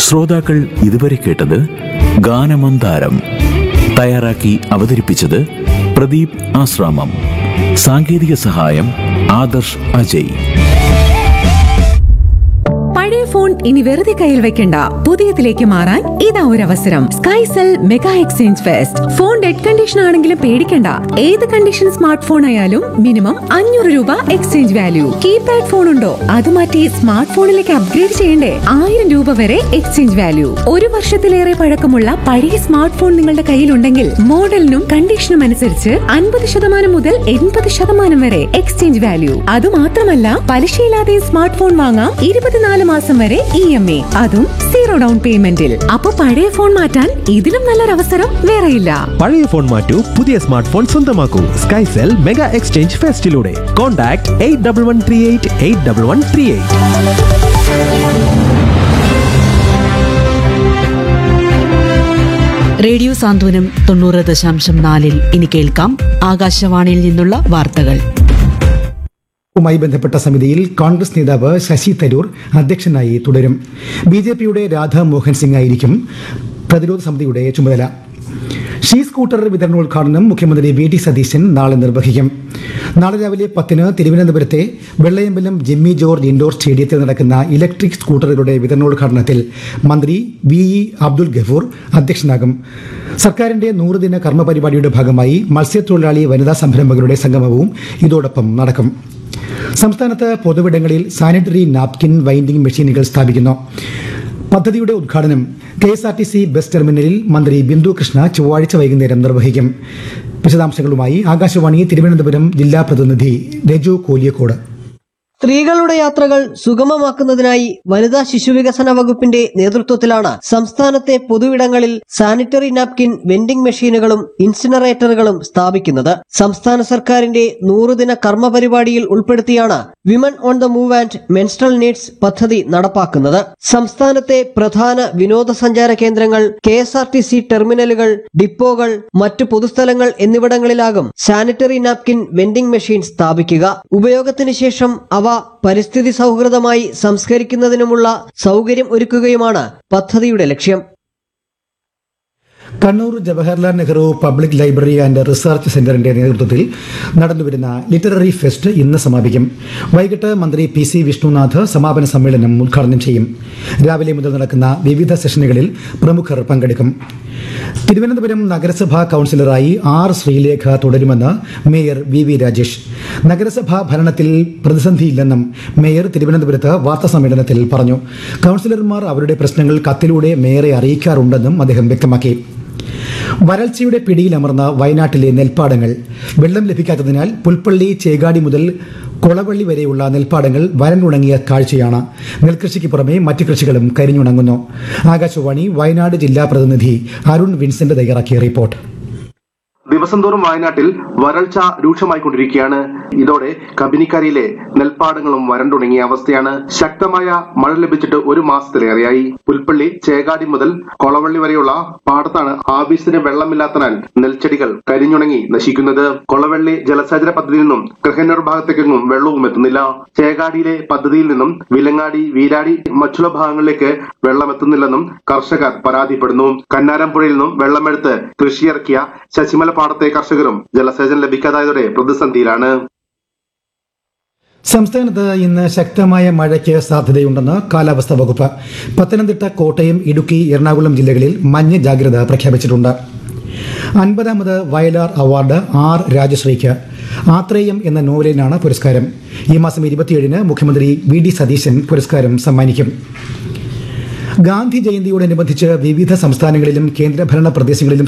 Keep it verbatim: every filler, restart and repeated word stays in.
ശ്രോതാക്കൾ ഇതുവരെ കേട്ടത് ഗാനമന്താരം. തയ്യാറാക്കി അവതരിപ്പിച്ചത് പ്രദീപ് ആശ്രാമം. സാങ്കേതിക സഹായം ആദർശ് അജയ്. പഴയ ഫോൺ ഇനി വെറുതെ കയ്യിൽ വെക്കണ്ട. പുതിയതിലേക്ക് മാറാൻ ഇതാ ഒരു അവസരം. Skycell mega exchange fest. Phone dead condition ആണെങ്കിലും പേടിക്കണ്ട. ഏത് കണ്ടീഷൻ സ്മാർട്ട് ഫോൺ ആയാലും മിനിമം അഞ്ഞൂറ് രൂപ എക്സ്ചേഞ്ച് വാല്യൂ. കീപാഡ് ഫോൺ ഉണ്ടോ അത് മാറ്റി സ്മാർട്ട് ഫോണിലേക്ക് അപ്ഗ്രേഡ് ചെയ്യണ്ടേ? ആയിരം രൂപ വരെ എക്സ്ചേഞ്ച് വാല്യൂ. ഒരു വർഷത്തിലേറെ പഴക്കമുള്ള പഴയ സ്മാർട്ട് ഫോൺ നിങ്ങളുടെ കയ്യിലുണ്ടെങ്കിൽ മോഡലിനും കണ്ടീഷനും അനുസരിച്ച് അൻപത് ശതമാനം മുതൽ എൺപത് ശതമാനം വരെ എക്സ്ചേഞ്ച് വാല്യൂ. അതുമാത്രമല്ല, പലിശയില്ലാതെ സ്മാർട്ട് ഫോൺ വാങ്ങാം. ഇരുപത്തിനാല് മാസം വരെ ഇ എം എ, അതും സീറോ ഡൗൺ പേയ്മെന്റിൽ. അപ്പൊ പഴയ ഫോൺ മാറ്റാൻ ഇതിലും നല്ലൊരു അവസരം വേറെയില്ല. പഴയ ഫോൺ മാറ്റൂ, പുതിയ സ്മാർട്ട് ഫോൺ സ്വന്തമാക്കൂ. Skycell mega exchange ഫെസ്റ്റിലൂടെ. Contact eight double one three eight eight double one three eight. Radio സാന്ത്വനം തൊണ്ണൂറ് ദശാംശം നാലിൽ ഇനി കേൾക്കാം ആകാശവാണിയിൽ നിന്നുള്ള വാർത്തകൾ. ുമായി ബന്ധപ്പെട്ട സമിതിയിൽ കോൺഗ്രസ് നേതാവ് ശശി തരൂർ അധ്യക്ഷനായി തുടരും. ബി ജെ പിയുടെ രാധാ മോഹൻ സിംഗ് ആയിരിക്കും പ്രതിരോധ സമിതിയുടെ ചുമതല. ഷീ സ്കൂട്ടർ വിതരണോദ്ഘാടനം മുഖ്യമന്ത്രി വി ഡി സതീശൻ നാളെ നിർവഹിക്കും. നാളെ രാവിലെ പത്തിന് തിരുവനന്തപുരത്തെ വെള്ളയമ്പലം ജിമ്മി ജോർജ് ഇൻഡോർ സ്റ്റേഡിയത്തിൽ നടക്കുന്ന ഇലക്ട്രിക് സ്കൂട്ടറുകളുടെ വിതരണോദ്ഘാടനത്തിൽ മന്ത്രി വി ഇ അബ്ദുൽ ഗഫൂർ അധ്യക്ഷനാകും. സർക്കാരിന്റെ നൂറുദിന കർമ്മ പരിപാടിയുടെ ഭാഗമായി മത്സ്യത്തൊഴിലാളി വനിതാ സംരംഭകരുടെ സംഗമവും ഇതോടൊപ്പം നടക്കും. സംസ്ഥാനത്ത് പൊതുവിടങ്ങളിൽ സാനിറ്ററി നാപ്കിൻ വൈൻഡിംഗ് മെഷീനുകൾ സ്ഥാപിക്കുന്നു. പദ്ധതിയുടെ ഉദ്ഘാടനം K S R T C bus ടെർമിനലിൽ മന്ത്രി ബിന്ദു കൃഷ്ണ ചൊവ്വാഴ്ച വൈകുന്നേരം നിർവഹിക്കും. വിശദാംശങ്ങളുമായി ആകാശവാണി തിരുവനന്തപുരം ജില്ലാ പ്രതിനിധി രജു കോലിയക്കോട്. സ്ത്രീകളുടെ യാത്രകൾ സുഗമമാക്കുന്നതിനായി വനിതാ ശിശുവികസന വകുപ്പിന്റെ നേതൃത്വത്തിലാണ് സംസ്ഥാനത്തെ പൊതുവിടങ്ങളിൽ സാനിറ്ററി നാപ്കിൻ വെൻഡിംഗ് മെഷീനുകളും ഇൻസിനറേറ്ററുകളും സ്ഥാപിക്കുന്നത്. സംസ്ഥാന സർക്കാരിന്റെ നൂറുദിന കർമ്മ പരിപാടിയിൽ ഉൾപ്പെടുത്തിയാണ് women on the move and menstrual needs പദ്ധതി നടപ്പാക്കുന്നത്. സംസ്ഥാനത്തെ പ്രധാന വിനോദസഞ്ചാര കേന്ദ്രങ്ങൾ, K S R T C ടെർമിനലുകൾ, ഡിപ്പോകൾ, മറ്റു പൊതുസ്ഥലങ്ങൾ എന്നിവിടങ്ങളിലാകും സാനിറ്ററി നാപ്കിൻ വെൻഡിംഗ് മെഷീൻ സ്ഥാപിക്കുക. ഉപയോഗത്തിന് ശേഷം അവ പരിസ്ഥിതി സൗഹൃദമായി സംസ്കരിക്കുന്നതിനുമുള്ള സൗകര്യം ഒരുക്കുകയുമാണ് പദ്ധതിയുടെ ലക്ഷ്യം. Kannur Jawaharlal Nehru public library and research സെന്ററിന്റെ നേതൃത്വത്തിൽ നടന്നുവരുന്ന ലിറ്റററി ഫെസ്റ്റ് ഇന്ന് സമാപിക്കും. വൈകിട്ട് മന്ത്രി പി സി വിഷ്ണുനാഥ് സമാപന സമ്മേളനം ഉദ്ഘാടനം ചെയ്യും. രാവിലെ മുതൽ നടക്കുന്ന വിവിധ സെഷനുകളിൽ പ്രമുഖർ പങ്കെടുക്കും. തിരുവനന്തപുരം നഗരസഭാ കൌൺസിലറായി ആർ ശ്രീലേഖ തുടരുമെന്ന് മേയർ വി വി രാജേഷ്. നഗരസഭാ ഭരണത്തിൽ പ്രതിസന്ധിയില്ലെന്നും മേയർ തിരുവനന്തപുരത്ത് വാർത്താസമ്മേളനത്തിൽ പറഞ്ഞു. കൌൺസിലർമാർ അവരുടെ പ്രശ്നങ്ങൾ കത്തിലൂടെ മേയറെ അറിയിക്കാറുണ്ടെന്നും അദ്ദേഹം വ്യക്തമാക്കി. വരൾച്ചയുടെ പിടിയിലമർന്ന വയനാട്ടിലെ നെൽപ്പാടങ്ങൾ. വെള്ളം ലഭിക്കാത്തതിനാൽ പുൽപ്പള്ളി ചേകാടി മുതൽ കൊളവള്ളി വരെയുള്ള നെൽപ്പാടങ്ങൾ വരണ്ടുണങ്ങിയ കാഴ്ചയാണ്. നെൽകൃഷിക്ക് പുറമെ മറ്റു കൃഷികളും കരിഞ്ഞുണങ്ങുന്നു. ആകാശവാണി വയനാട് ജില്ലാ പ്രതിനിധി അരുൺ വിൻസെന്റ് തയ്യാറാക്കിയ റിപ്പോർട്ട്. ദിവസം തോറും വയനാട്ടിൽ വരൾച്ച രൂക്ഷമായിക്കൊണ്ടിരിക്കുകയാണ്. ഇതോടെ കബിനിക്കരയിലെ നെൽപ്പാടങ്ങളും വരണ്ടുണങ്ങിയ അവസ്ഥയാണ്. ശക്തമായ മഴ ലഭിച്ചിട്ട് ഒരു മാസത്തിലേറെയായി. പുൽപ്പള്ളി ചേകാടി മുതൽ കൊളവള്ളി വരെയുള്ള പാടത്താണ് ആവശ്യത്തിന് വെള്ളമില്ലാത്തതിനാൽ നെൽച്ചെടികൾ കരിഞ്ഞുണങ്ങി നശിക്കുന്നത്. കൊളവള്ളി ജലസേചന പദ്ധതിയിൽ നിന്നും കൃഹന്നൂർ ഭാഗത്തേക്കൊന്നും വെള്ളവും എത്തുന്നില്ല. ചേകാടിയിലെ പദ്ധതിയിൽ നിന്നും വിലങ്ങാടി, വീരാടി, മറ്റുള്ള ഭാഗങ്ങളിലേക്ക് വെള്ളം എത്തുന്നില്ലെന്നും കർഷകർ പരാതിപ്പെടുന്നു. കന്നാരംപുഴയിൽ നിന്നും വെള്ളമെടുത്ത് കൃഷിയിറക്കിയ ശശിമല പാടത്തെ കർഷകരും ജലസേചനം ലഭിക്കാതായതോടെ പ്രതിസന്ധിയിലാണ്. സംസ്ഥാനത്ത് ഇന്ന് ശക്തമായ മഴയ്ക്ക് സാധ്യതയുണ്ടെന്ന് കാലാവസ്ഥാ വകുപ്പ്. പത്തനംതിട്ട, കോട്ടയം, ഇടുക്കി, എറണാകുളം ജില്ലകളിൽ മഞ്ഞ ജാഗ്രത പ്രഖ്യാപിച്ചിട്ടുണ്ട്. അൻപതാമത് വയലാർ അവാർഡ് ആർ രാജശ്രീക്ക്. ആത്രേയം എന്ന നോവലിനാണ് പുരസ്കാരം. ഈ മാസം ഇരുപത്തിയേഴിന് മുഖ്യമന്ത്രി വി ഡി സതീശൻ പുരസ്കാരം സമ്മാനിക്കും. ഗാന്ധി ജയന്തിയോടനുബന്ധിച്ച് വിവിധ സംസ്ഥാനങ്ങളിലും കേന്ദ്രഭരണ പ്രദേശങ്ങളിലും